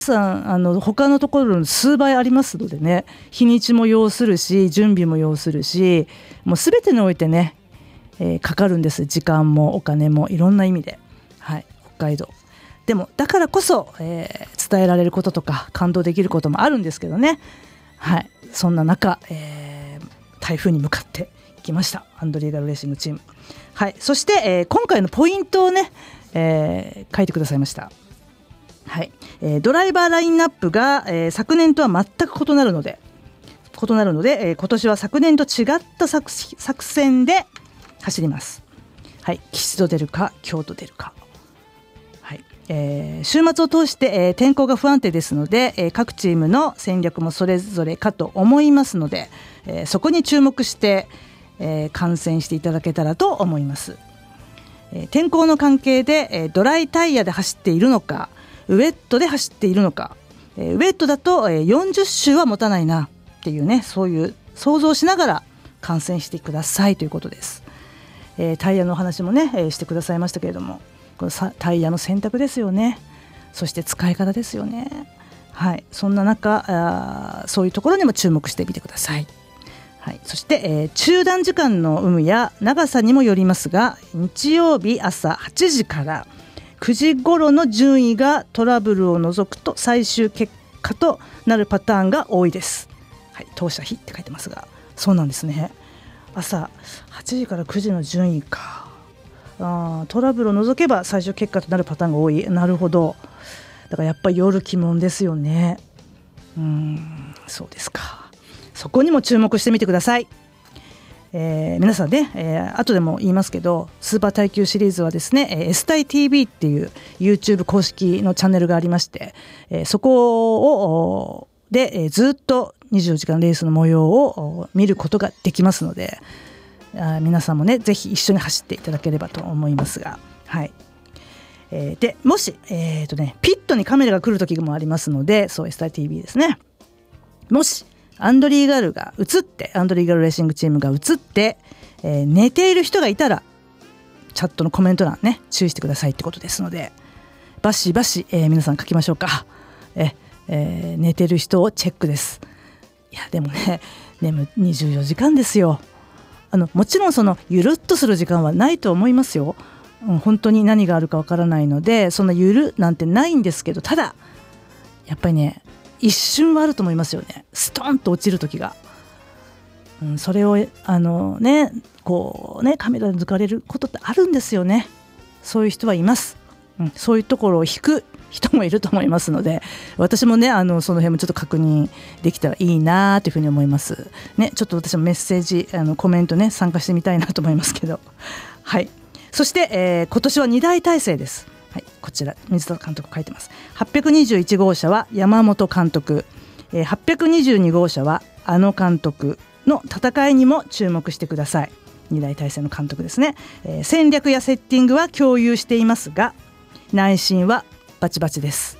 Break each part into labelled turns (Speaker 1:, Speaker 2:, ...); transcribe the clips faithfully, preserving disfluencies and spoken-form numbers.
Speaker 1: さんあの他のところの数倍ありますのでね、日にちも要するし準備も要するし、もう全てにおいてね、えー、かかるんです。時間もお金もいろんな意味で、はい、北海道でもだからこそ、えー、伝えられることとか感動できることもあるんですけどね、はい、そんな中、えー、台風に向かっていきましたアンドリーガルレーシングチーム、はい、そして、えー、今回のポイントをね、えー、書いてくださいました。はい、えー、ドライバーラインナップが、えー、昨年とは全く異なるので異なるので、えー、今年は昨年と違った 作, 作戦で走ります。はい、吉と出るか凶と出るか、はい、えー、週末を通して、えー、天候が不安定ですので、えー、各チームの戦略もそれぞれかと思いますので、えー、そこに注目して、えー、観戦していただけたらと思います。えー、天候の関係で、えー、ドライタイヤで走っているのかウェットで走っているのか、えー、ウェットだと、えー、よんじゅっ周は持たないなっていうね、そういう想像しながら観戦してくださいということです。えー、タイヤの話もね、えー、してくださいましたけれども、このさタイヤの選択ですよね。そして使い方ですよね。はい、そんな中あそういうところにも注目してみてください。はい、そして、えー、中断時間の有無や長さにもよりますが、日曜日朝はちじからくじ頃の順位がトラブルを除くと最終結果となるパターンが多いです。はい、当社日って書いてますが、そうなんですね。朝はちじからくじの順位か。あトラブルを除けば最終結果となるパターンが多い。なるほど。だからやっぱり夜鬼門ですよね。うーん、そうですか。そこにも注目してみてください。えー、皆さんね、えー、後でも言いますけど、スーパー耐久シリーズはですね、えー、S 対 ティービー っていう YouTube 公式のチャンネルがありまして、えー、そこをで、えー、ずっとにじゅうよじかんレースの模様を見ることができますので、あ皆さんもねぜひ一緒に走っていただければと思いますが、はい、えー、でもし、えーとね、ピットにカメラが来る時もありますので、そう S 対 ティービー ですね。もしアンドリーガルが映ってアンドリーガルレーシングチームが映って、えー、寝ている人がいたらチャットのコメント欄ね注意してくださいってことですので、バシバシ、えー、皆さん書きましょうか。え、えー、寝てる人をチェックです。いやでもね、眠にじゅうよじかんですよ。あのもちろんそのゆるっとする時間はないと思いますよ。うん、本当に何があるかわからないのでそんなゆるなんてないんですけど、ただやっぱりね一瞬はあると思いますよね。ストンと落ちる時が、うん、それをあのねこうねカメラで抜かれることってあるんですよね。そういう人はいます、うん、そういうところを引く人もいると思いますので、私もねあのその辺もちょっと確認できたらいいなというふうに思いますね。ちょっと私もメッセージあのコメントね参加してみたいなと思いますけど、はい。そして、えー、今年はに大体制です。はい、こちら水田監督書いてます。はっぴゃくにじゅういち号車は山本監督、えー、はっぴゃくにじゅうに号車はあの監督の戦いにも注目してください。に大体制の監督ですね、えー、戦略やセッティングは共有していますが内心はバチバチです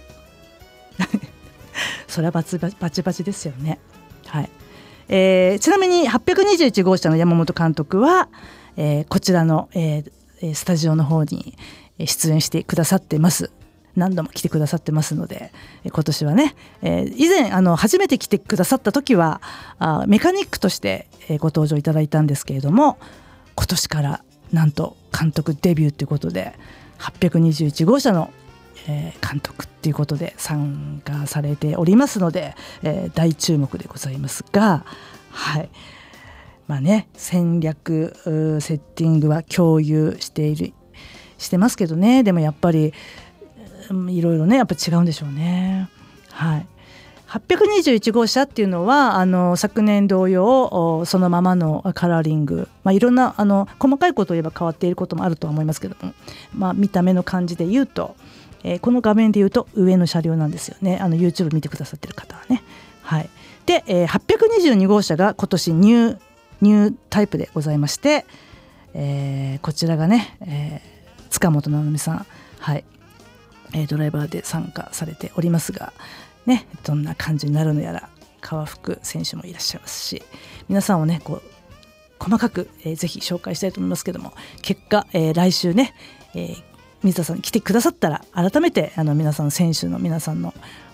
Speaker 1: それはバチバチ、バチバチですよね。はい。えー、ちなみにはっぴゃくにじゅういち号車の山本監督は、えー、こちらの、えー、スタジオの方に出演してくださってます。何度も来てくださってますので、今年はね、えー、以前あの初めて来てくださった時はあメカニックとしてご登場いただいたんですけれども、今年からなんと監督デビューということではっぴゃくにじゅういち号車の、えー、監督っていうことで参加されておりますので、えー、大注目でございますが、はい、まあね戦略セッティングは共有しているしてますけどね、でもやっぱりいろいろねやっぱ違うんでしょうね。はい。はっぴゃくにじゅういち号車っていうのはあの昨年同様そのままのカラーリング、まあ、いろんなあの細かいことを言えば変わっていることもあるとは思いますけども、まあ、見た目の感じで言うと、えー、この画面で言うと上の車両なんですよね。あの YouTube 見てくださってる方はね。はい。で、えー、はっぴゃくにじゅうに号車が今年ニューニュータイプでございまして、えー、こちらがね、えー、塚本直美さん、はい、えー、ドライバーで参加されておりますがね、どんな感じになるのやら川福選手もいらっしゃいますし、皆さんをねこう細かく、えー、ぜひ紹介したいと思いますけども、結果、えー、来週ね、えー、水田さんに来てくださったら改めてあの皆さん選手の皆さんの